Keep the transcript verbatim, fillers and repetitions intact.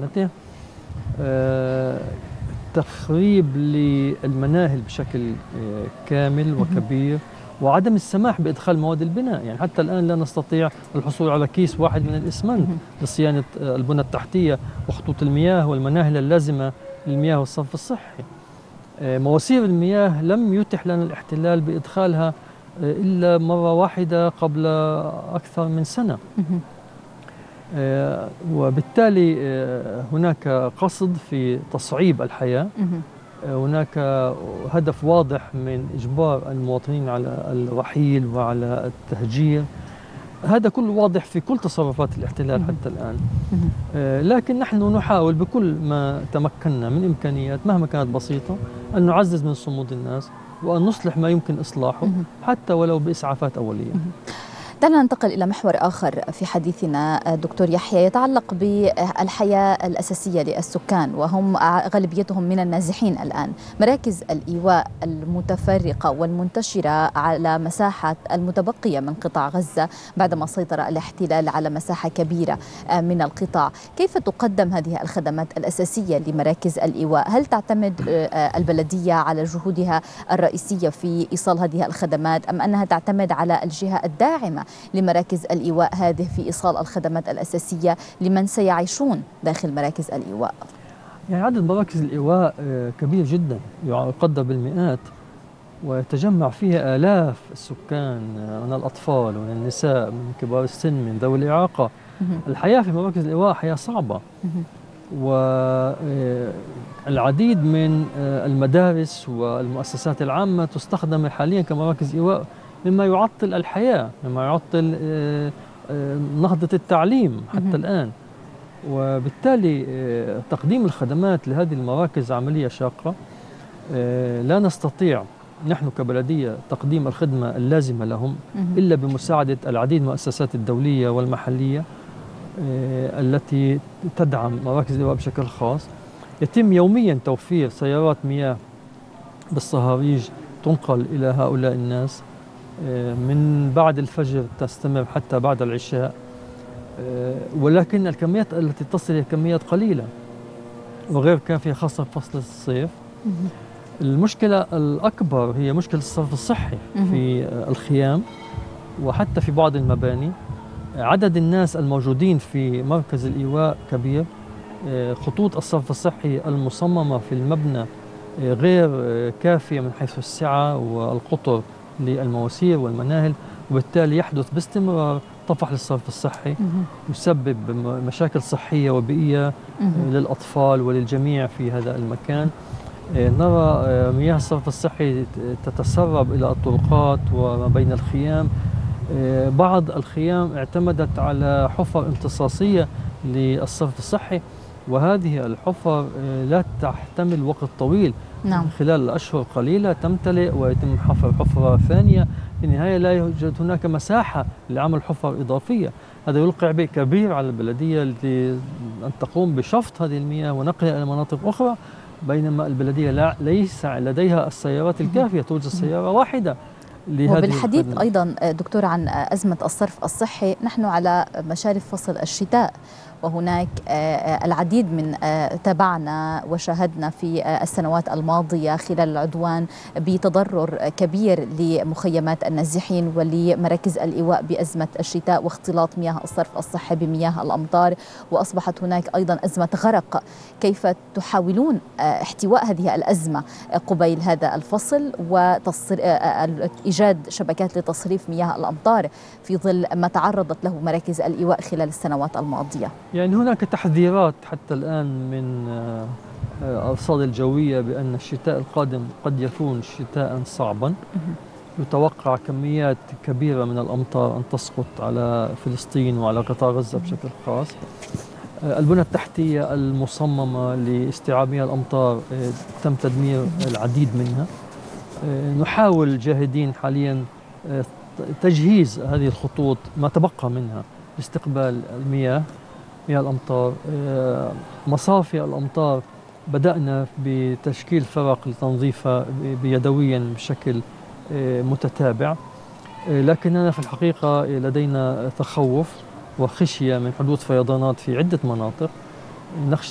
علته تخريب للمناهل بشكل كامل وكبير، وعدم السماح بإدخال مواد البناء. يعني حتى الآن لا نستطيع الحصول على كيس واحد من الإسمنت لصيانة البنى التحتية وخطوط المياه والمناهل اللازمة للمياه والصرف الصحي. مواسير المياه لم يتح لنا الاحتلال بإدخالها إلا مرة واحدة قبل أكثر من سنة. وبالتالي هناك قصد في تصعيب الحياة، هناك هدف واضح من إجبار المواطنين على الرحيل وعلى التهجير. هذا كله واضح في كل تصرفات الاحتلال حتى الآن. لكن نحن نحاول بكل ما تمكنا من إمكانيات مهما كانت بسيطة أن نعزز من صمود الناس وأن نصلح ما يمكن إصلاحه حتى ولو بإسعافات أولية. دعنا ننتقل إلى محور آخر في حديثنا دكتور يحيى، يتعلق بالحياة الأساسية للسكان وهم غالبيتهم من النازحين الآن. مراكز الإيواء المتفرقة والمنتشرة على مساحة المتبقية من قطاع غزة بعدما سيطر الاحتلال على مساحة كبيرة من القطاع، كيف تقدم هذه الخدمات الأساسية لمراكز الإيواء؟ هل تعتمد البلدية على جهودها الرئيسية في إيصال هذه الخدمات أم أنها تعتمد على الجهة الداعمة لمراكز الإيواء هذه في إيصال الخدمات الأساسية لمن سيعيشون داخل مراكز الإيواء؟ يعني عدد مراكز الإيواء كبير جدا، يقدر بالمئات، ويتجمع فيها آلاف السكان من الأطفال ومن النساء من كبار السن من ذوي الإعاقة. الحياة في مراكز الإيواء حياة صعبة، والعديد من المدارس والمؤسسات العامة تستخدم حاليا كمراكز إيواء، مما يعطل الحياة، مما يعطل نهضة التعليم حتى الآن. وبالتالي تقديم الخدمات لهذه المراكز عملية شاقة. لا نستطيع نحن كبلدية تقديم الخدمة اللازمة لهم إلا بمساعدة العديد من المؤسسات الدولية والمحلية التي تدعم مراكز الإيواء بشكل خاص. يتم يوميا توفير سيارات مياه بالصهاريج تنقل إلى هؤلاء الناس من بعد الفجر تستمر حتى بعد العشاء، ولكن الكميات التي تصل هي كميات قليلة وغير كافية خاصة في فصل الصيف. المشكلة الأكبر هي مشكلة الصرف الصحي في الخيام وحتى في بعض المباني. عدد الناس الموجودين في مركز الإيواء كبير، خطوط الصرف الصحي المصممة في المبنى غير كافية من حيث السعة والقطر للمواسير والمناهل، وبالتالي يحدث باستمرار طفح للصرف الصحي يسبب مشاكل صحية وبيئية للأطفال وللجميع في هذا المكان. نرى مياه الصرف الصحي تتسرب إلى الطرقات وما بين الخيام. بعض الخيام اعتمدت على حفر امتصاصية للصرف الصحي، وهذه الحفر لا تحتمل وقت طويل. نعم. خلال أشهر قليلة تمتلئ ويتم حفر حفرة ثانية. في النهاية لا يوجد هناك مساحة لعمل حفر إضافية. هذا يلقي عبء كبير على البلدية أن تقوم بشفط هذه المياه ونقلها إلى مناطق أخرى، بينما البلدية لا ليس لديها السيارات الكافية، توجد سيارة واحدة. وبالحديث أيضا دكتور عن أزمة الصرف الصحي، نحن على مشارف فصل الشتاء، وهناك العديد من تابعنا وشاهدنا في السنوات الماضية خلال العدوان بتضرر كبير لمخيمات النازحين ولمراكز الإيواء بأزمة الشتاء واختلاط مياه الصرف الصحي بمياه الأمطار، وأصبحت هناك أيضا أزمة غرق. كيف تحاولون احتواء هذه الأزمة قبيل هذا الفصل وإيجاد شبكات لتصريف مياه الأمطار في ظل ما تعرضت له مراكز الإيواء خلال السنوات الماضية؟ يعني هناك تحذيرات حتى الآن من الأرصاد الجوية بأن الشتاء القادم قد يكون شتاء صعبا. يتوقع كميات كبيرة من الأمطار أن تسقط على فلسطين وعلى قطاع غزة بشكل خاص. البنى التحتية المصممة لاستيعاب مياه الأمطار تم تدمير العديد منها. نحاول جاهدين حاليا تجهيز هذه الخطوط ما تبقى منها لاستقبال المياه مياه الأمطار. مصافي الأمطار بدأنا بتشكيل فرق لتنظيفها بيدويا بشكل متتابع، لكننا في الحقيقة لدينا تخوف وخشية من حدوث فيضانات في عدة مناطق. نخشى